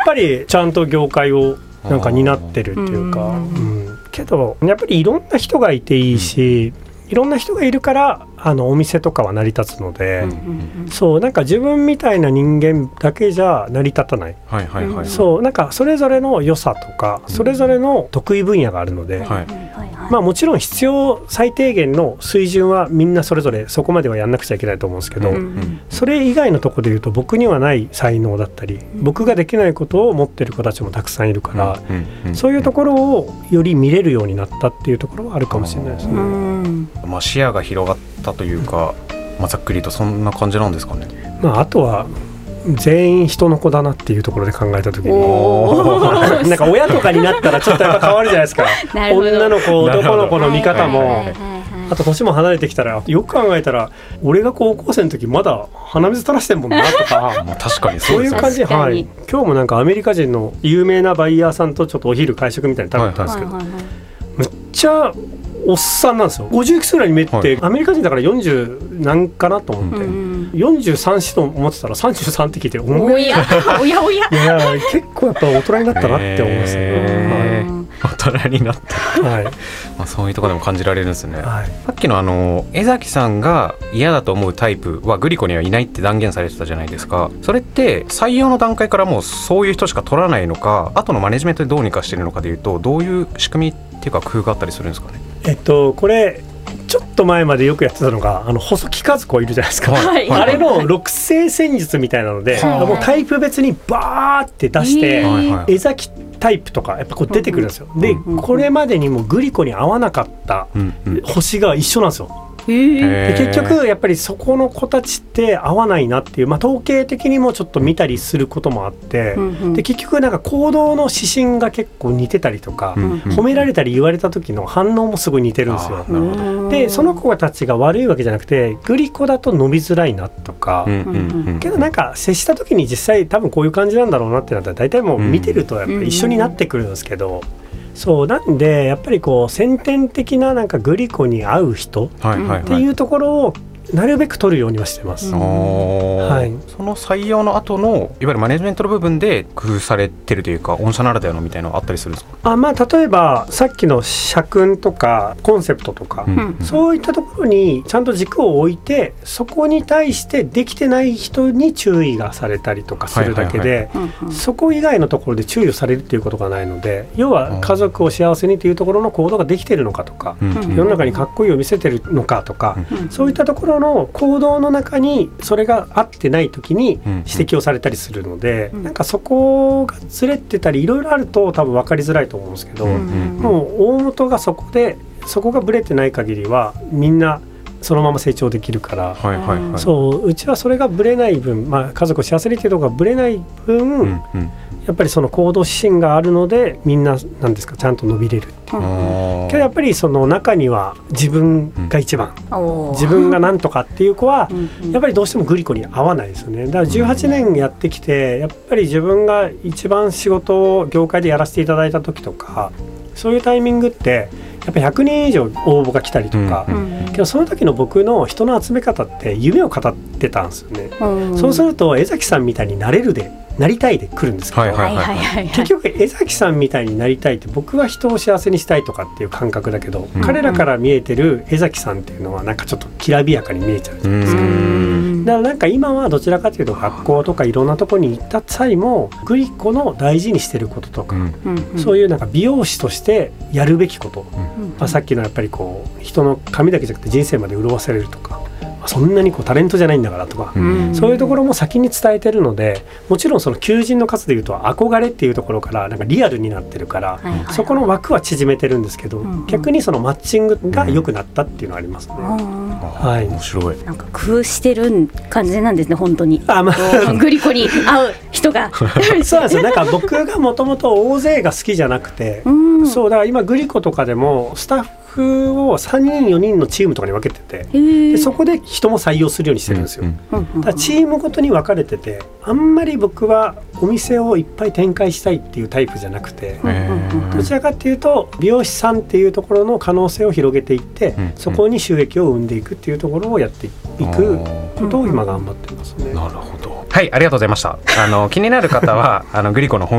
ぱりちゃんと業界をなんか担ってるっていうか、けどやっぱりいろんな人がいていいし、いろんな人がいるからお店とかは成り立つので、そうなんか自分みたいな人間だけじゃ成り立たない、そうなんかそれぞれの良さとか、それぞれの得意分野があるので、まあもちろん必要最低限の水準はみんなそれぞれそこまではやんなくちゃいけないと思うんですけど、それ以外のところでいうと僕にはない才能だったり、僕ができないことを持ってる子たちもたくさんいるから、そういうところをより見れるようになったっていうところはあるかもしれないですね。 まあ、視野が広がったというか、ざっくりとそんな感じなんですかね。 まあ、あとは全員人の子だなっていうところで考えたときになんか親とかになったらちょっとやっぱ変わるじゃないですか女の子男の子の見方も、あと年も離れてきたらよく考えたら俺が高校生の時まだ鼻水垂らしてんもんなとか確かにそういう感じ、はい、今日もなんかアメリカ人の有名なバイヤーさんとちょっとお昼会食みたいに食べたんですけど、めっちゃおっさんなんですよ。50いくつぐらいに見えて、アメリカ人だから40何かなと思って、43歳と思ってたら33って聞いて、おやいや結構やっぱ大人になったなって思いますね。 大人になった、まあそういうところでも感じられるんですね。さっきの江崎さんが嫌だと思うタイプはグリコにはいないって断言されてたじゃないですか。それって採用の段階からもうそういう人しか取らないのか、後のマネジメントでどうにかしてるのかでいうと、どういう仕組みっていうか工夫があったりするんですかね。 これちょっと前までよくやってたのが細木和子いるじゃないですか、あれの六星戦術みたいなので、もうタイプ別にバーって出して、江崎タイプとかやっぱこう出てくるんですよ。でこれまでにもグリコに合わなかった星が一緒なんですよ。で結局やっぱりそこの子たちって合わないなっていう、まあ、統計的にもちょっと見たりすることもあって、で結局なんか行動の指針が結構似てたりとか、褒められたり言われた時の反応もすごい似てるんですよ。でその子たちが悪いわけじゃなくて、グリコだと伸びづらいなとか、けどなんか接した時に実際多分こういう感じなんだろうなってなったら大体もう見てるとやっぱり一緒になってくるんですけど、そうなんでやっぱりこう先天的ななんかグリコに合う人っていうところをなるべく取るようにはしてます。 その採用の後のいわゆるマネジメントの部分で工夫されてるというか、御社ならではのみたいなのあったりするんですか。 まあ、例えばさっきの社訓とかコンセプトとか、そういったところにちゃんと軸を置いて、そこに対してできてない人に注意がされたりとかするだけで、そこ以外のところで注意をされるっていうことがないので、要は家族を幸せにというところの行動ができてるのかとか、世の中にかっこいいを見せてるのかとか、そういったところの行動の中にそれが合ってない時に指摘をされたりするので、なんかそこがずれてたりいろいろあると多分分かりづらいと思うんですけど、もう大元がそこで、そこがブレてない限りはみんなそのまま成長できるから、そううちはそれがブレない分、まあ、家族を幸せにっていうところがブレない分、やっぱりその行動指針があるのでみんななんですかちゃんと伸びれるっていう、けどやっぱりその中には自分が一番、自分がなんとかっていう子はやっぱりどうしてもグリコに合わないですよね。だから18年やってきてやっぱり自分が一番仕事を業界でやらせていただいた時とか、そういうタイミングってやっぱ100人以上応募が来たりとか、けどその時の僕の人の集め方って夢を語ってたんですよね。そうすると江崎さんみたいになりたいで来るんですけど、結局江崎さんみたいになりたいって僕は人を幸せにしたいとかっていう感覚だけど、彼らから見えてる江崎さんっていうのはなんかちょっときらびやかに見えちゃうじゃないですか。だからなんか今はどちらかというと学校とかいろんなところに行った際もグリコの大事にしてることとか、そういうなんか美容師としてやるべきこと、さっきのやっぱりこう人の髪だけじゃなくて人生まで潤わせれるとか、そんなにこうタレントじゃないんだからとか、そういうところも先に伝えてるので、もちろんその求人の数でいうと憧れっていうところからなんかリアルになってるから、そこの枠は縮めてるんですけど、逆にそのマッチングが良くなったっていうのはありますね。 面白い。 なんか工夫してる感じなんですね本当に。グリコに合う人がそうなんですよ。なんか僕がもともと大勢が好きじゃなくて、そうだから今グリコとかでもスタッフを3人4人のチームとかに分けてて、でそこで人も採用するようにしてるんですよ。だからチームごとに分かれてて、あんまり僕はお店をいっぱい展開したいっていうタイプじゃなくて、どちらかっていうと美容師さんっていうところの可能性を広げていって、そこに収益を生んでいくっていうところをやっていくことを今頑張ってますね。 なるほど。はい、ありがとうございました。気になる方はグリコのホーム